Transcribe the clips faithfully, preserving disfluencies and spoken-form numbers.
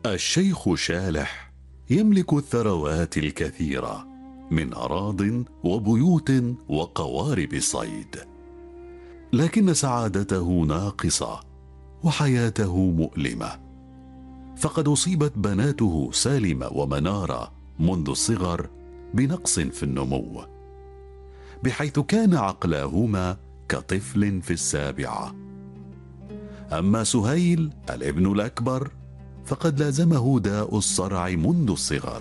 الشيخ شالح يملك الثروات الكثيرة من أراضٍ وبيوت وقوارب صيد، لكن سعادته ناقصة وحياته مؤلمة، فقد أصيبت بناته سالمة ومنارة منذ الصغر بنقص في النمو، بحيث كان عقلاهما كطفل في السابعة. أما سهيل الابن الأكبر فقد لازمه داء الصرع منذ الصغر.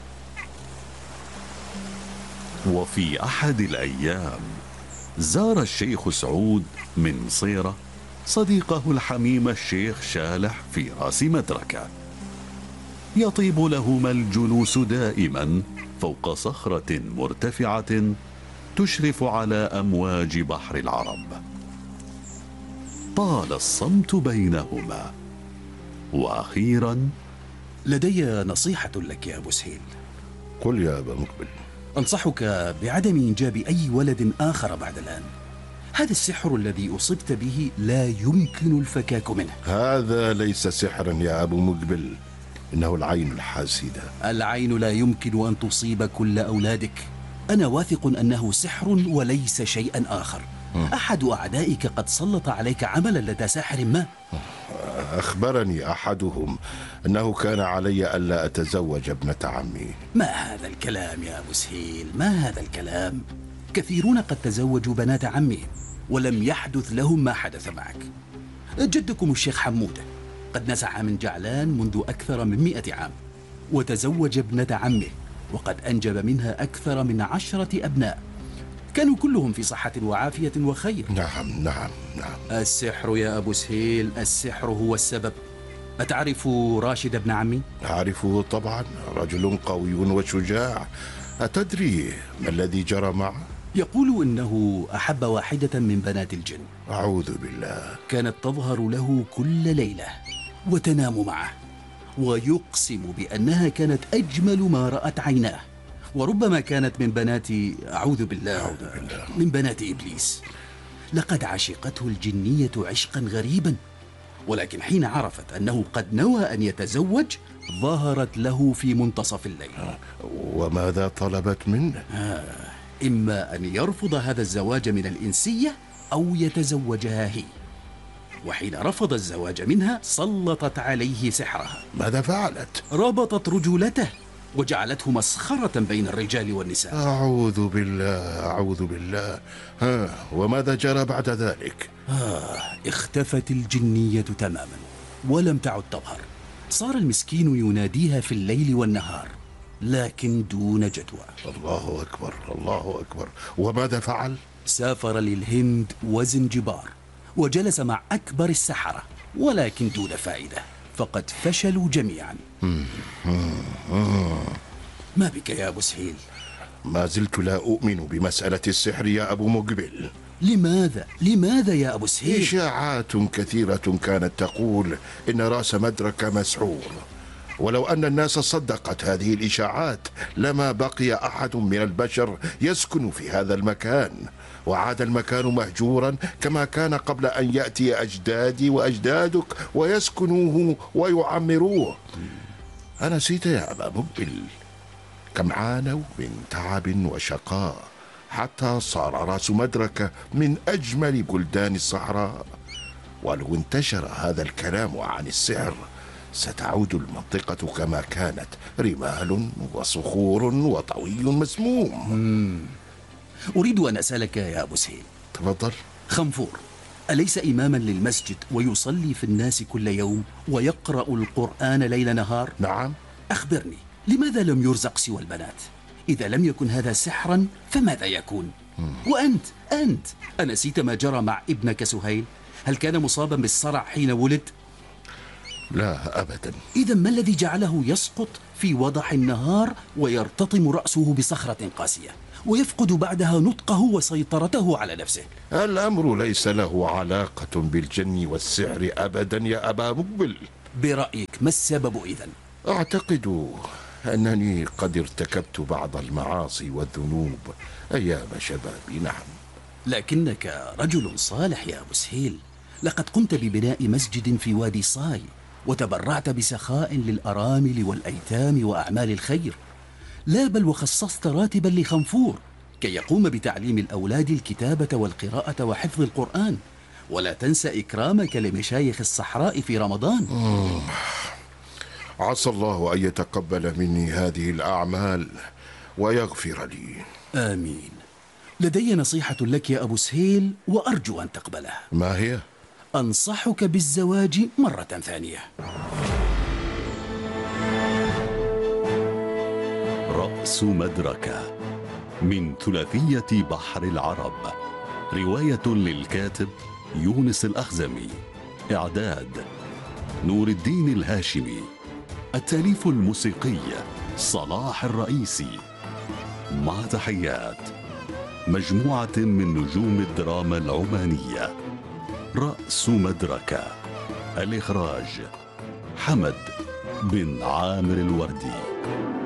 وفي أحد الأيام زار الشيخ سعود من صيرة صديقه الحميم الشيخ شالح في راس مدركة، يطيب لهما الجلوس دائما فوق صخرة مرتفعة تشرف على أمواج بحر العرب. طال الصمت بينهما، وأخيرا: لدي نصيحة لك يا أبو سهيل. قل يا أبا مقبل. أنصحك بعدم إنجاب أي ولد آخر بعد الآن. هذا السحر الذي أصبت به لا يمكن الفكاك منه. هذا ليس سحرا يا أبو مقبل، إنه العين الحاسدة. العين لا يمكن أن تصيب كل أولادك. أنا واثق أنه سحر وليس شيئا آخر. أحد أعدائك قد سلط عليك عملا لدى ساحر ما. أخبرني أحدهم أنه كان علي ألا أتزوج ابنة عمي. ما هذا الكلام يا أبو سهيل؟ ما هذا الكلام؟ كثيرون قد تزوجوا بنات عمهم ولم يحدث لهم ما حدث معك. جدكم الشيخ حمودة قد نزع من جعلان منذ أكثر من مئة عام، وتزوج ابنة عمه وقد أنجب منها أكثر من عشرة أبناء، كانوا كلهم في صحة وعافية وخير. نعم نعم نعم. السحر يا أبو سهيل، السحر هو السبب. أتعرف راشد ابن عمي؟ أعرفه طبعا، رجل قوي وشجاع. أتدري ما الذي جرى معه؟ يقول إنه أحب واحدة من بنات الجن. أعوذ بالله. كانت تظهر له كل ليلة وتنام معه، ويقسم بأنها كانت أجمل ما رأت عيناه، وربما كانت من بنات أعوذ بالله, أعوذ بالله من بنات إبليس. لقد عشقته الجنية عشقا غريبا، ولكن حين عرفت أنه قد نوى أن يتزوج ظهرت له في منتصف الليل. وماذا طلبت منه؟ آه إما أن يرفض هذا الزواج من الإنسية أو يتزوجها هي، وحين رفض الزواج منها سلطت عليه سحرها. ماذا فعلت؟ ربطت رجولته وجعلته مسخرة بين الرجال والنساء. أعوذ بالله أعوذ بالله. ها، وماذا جرى بعد ذلك؟ آه اختفت الجنية تماما ولم تعد تظهر. صار المسكين يناديها في الليل والنهار لكن دون جدوى. الله أكبر الله أكبر. وماذا فعل؟ سافر للهند وزنجبار وجلس مع أكبر السحرة، ولكن دون فائدة، فقد فشلوا جميعا. ما بك يا أبو سهيل؟ ما زلت لا أؤمن بمسألة السحر يا أبو مقبل. لماذا؟ لماذا يا أبو سهيل؟ إشاعات كثيرة كانت تقول إن رأس مدرك مسحور، ولو أن الناس صدقت هذه الإشاعات لما بقي أحد من البشر يسكن في هذا المكان، وعاد المكان مهجورا كما كان قبل أن يأتي أجدادي وأجدادك ويسكنوه ويعمروه. أنسيت يا أبا مقبل كم عانوا من تعب وشقاء حتى صار رأس مدركة من أجمل بلدان الصحراء؟ ولو انتشر هذا الكلام عن السحر ستعود المنطقة كما كانت، رمال وصخور وطوي مسموم. مم. أريد أن أسألك يا أبو سهيل. تفضل. خنفور أليس إماما للمسجد ويصلي في الناس كل يوم ويقرأ القرآن ليل نهار؟ نعم. أخبرني، لماذا لم يرزق سوى البنات؟ إذا لم يكن هذا سحرا فماذا يكون؟ مم. وأنت أنت أنسيت ما جرى مع ابنك سهيل؟ هل كان مصابا بالصرع حين ولد؟ لا أبدا. إذا ما الذي جعله يسقط في وضح النهار ويرتطم رأسه بصخرة قاسية ويفقد بعدها نطقه وسيطرته على نفسه؟ الأمر ليس له علاقة بالجن والسحر أبدا يا أبا مقبل. برأيك ما السبب إذن؟ أعتقد أنني قد ارتكبت بعض المعاصي والذنوب أيام شبابي. نعم. لكنك رجل صالح يا أبو سهيل، لقد قمت ببناء مسجد في وادي صاي وتبرعت بسخاء للأرامل والأيتام وأعمال الخير. لا بل وخصصت راتبا لخنفور كي يقوم بتعليم الأولاد الكتابة والقراءة وحفظ القرآن. ولا تنسى إكرامك لمشايخ الصحراء في رمضان. عسى الله أن يتقبل مني هذه الأعمال ويغفر لي. آمين. لدي نصيحة لك يا أبو سهيل وأرجو أن تقبلها. ما هي؟ أنصحك بالزواج مرة ثانية. رأس مدركة من ثلاثية بحر العرب، رواية للكاتب يونس الأخزمي، إعداد نور الدين الهاشمي، التأليف الموسيقي صلاح الرئيسي. مع تحيات مجموعة من نجوم الدراما العمانية. رأس مدركة، الإخراج حمد بن عامر الوردي.